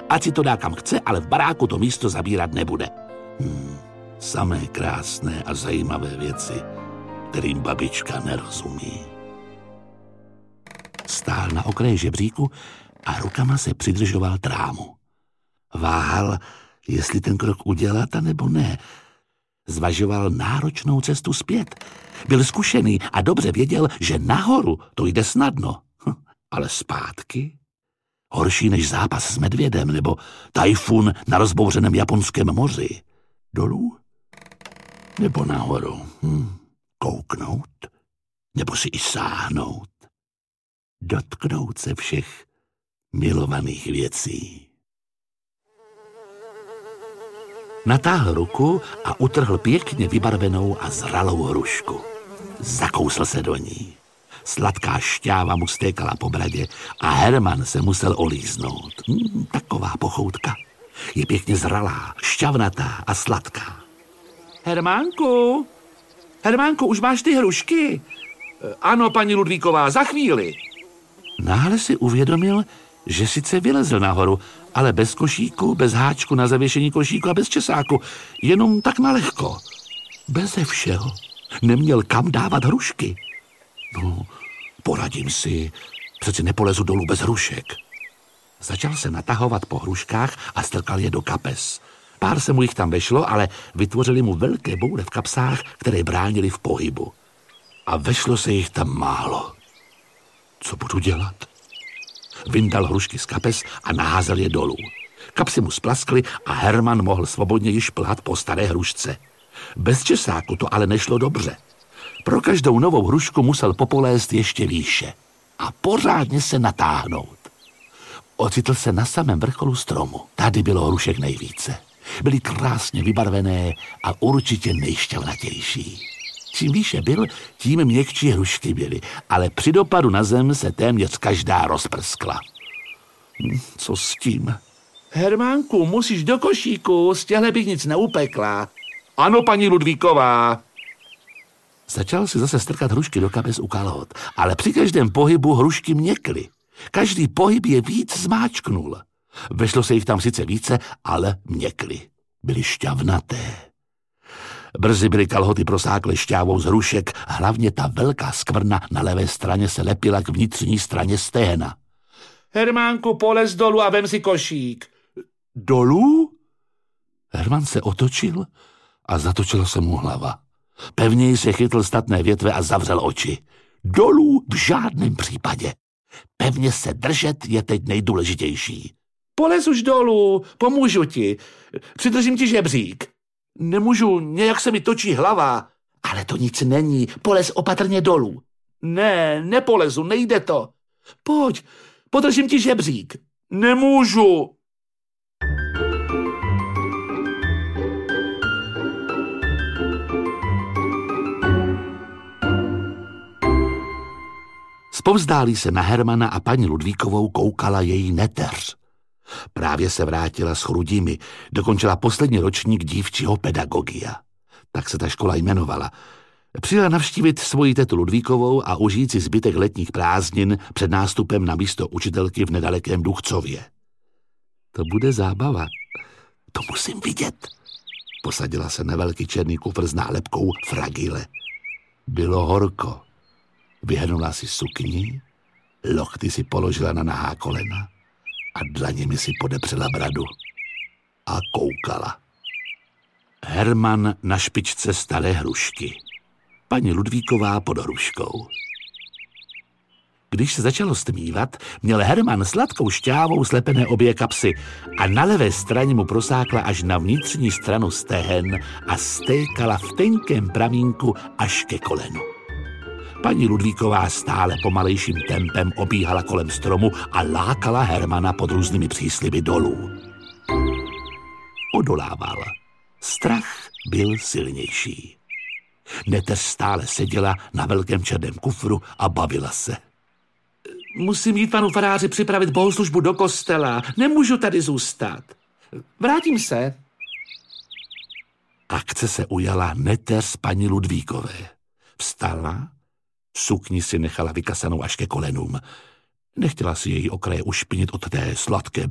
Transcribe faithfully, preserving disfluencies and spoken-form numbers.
Ať si to dá kam chce, ale v baráku to místo zabírat nebude. Hmm, samé krásné a zajímavé věci, kterým babička nerozumí. Stál na okraji žebříku a rukama se přidržoval trámu. Váhal, jestli ten krok udělat, anebo ne. Zvažoval náročnou cestu zpět. Byl zkušený a dobře věděl, že nahoru to jde snadno. Hm, ale zpátky? Horší než zápas s medvědem nebo tajfun na rozbouřeném Japonském moři. Dolů? Nebo nahoru? Hm, kouknout? Nebo si i sáhnout? Dotknout se všech milovaných věcí. Natáhl ruku a utrhl pěkně vybarvenou a zralou hrušku. Zakousl se do ní. Sladká šťáva mu stékala po bradě a Herman se musel olíznout. Hmm, taková pochoutka. Je pěkně zralá, šťavnatá a sladká. Hermánku, Hermánku, už máš ty hrušky? Ano, paní Ludvíková, za chvíli. Náhle si uvědomil, že sice vylezl nahoru, ale bez košíku, bez háčku na zavěšení košíku a bez česáku. Jenom tak nalehko. Beze všeho. Neměl kam dávat hrušky. No, poradím si. Přeci nepolezu dolů bez hrušek. Začal se natahovat po hruškách a strkal je do kapes. Pár se mu jich tam vešlo, ale vytvořili mu velké bouře v kapsách, které bránily v pohybu. A vešlo se jich tam málo. Co budu dělat? Vyndal hrušky z kapes a naházel je dolů. Kapsy mu splaskly a Herman mohl svobodně již plhat po staré hrušce. Bez česáku to ale nešlo dobře. Pro každou novou hrušku musel popolézt ještě výše a pořádně se natáhnout. Ocitl se na samém vrcholu stromu. Tady bylo hrušek nejvíce. Byly krásně vybarvené a určitě nejšťavnatější. Čím výše byl, tím měkčí hrušky byly, ale při dopadu na zem se téměř každá rozprskla. Hm, co s tím? Hermánku, musíš do košíku, z těhle bych nic neupekla. Ano, paní Ludvíková. Začal si zase strkat hrušky do kapes u kalhot, ale při každém pohybu hrušky měkly. Každý pohyb je víc zmáčknul. Vešlo se jich tam sice více, ale měkly. Byly šťavnaté. Brzy byly kalhoty prosáklé šťávou z hrušek, hlavně ta velká skvrna na levé straně se lepila k vnitřní straně stehna. Hermánku, polez dolů a vem si košík. Dolů? Herman se otočil a zatočila se mu hlava. Pevněji se chytl statné větve a zavřel oči. Dolů v žádném případě. Pevně se držet je teď nejdůležitější. Polez už dolů, pomůžu ti. Přidržím ti žebřík. Nemůžu, nějak se mi točí hlava. Ale to nic není, polez opatrně dolů. Ne, nepolezu, nejde to. Pojď, podržím ti žebřík. Nemůžu. Zpovzdálí se na Hermana a paní Ludvíkovou koukala její neteř. Právě se vrátila s Chrudimi, dokončila poslední ročník dívčího pedagogia. Tak se ta škola jmenovala. Přijela navštívit svoji tetu Ludvíkovou a užít si zbytek letních prázdnin před nástupem na místo učitelky v nedalekém Duchcově. To bude zábava. To musím vidět. Posadila se na velký černý kufr s nálepkou Fragile. Bylo horko. Vyhrnula si sukni, lokty si položila na nahá kolena a dlaněmi si podepřela bradu a koukala. Herman na špičce staré hrušky, paní Ludvíková pod hruškou. Když se začalo stmívat, měl Herman sladkou šťávou slepené obě kapsy a na levé straně mu prosákla až na vnitřní stranu stehen a stékala v tenkém pramínku až ke kolenu. Paní Ludvíková stále pomalejším tempem obíhala kolem stromu a lákala Hermana pod různými přísliby dolů. Odolával. Strach byl silnější. Neteř stále seděla na velkém černém kufru a bavila se. Musím jít panu faráři připravit bohoslužbu do kostela. Nemůžu tady zůstat. Vrátím se. Akce se ujala neteř paní Ludvíkové. Vstala, sukni si nechala vykasanou až ke kolenům. Nechtěla si její okraje ušpinit od té sladké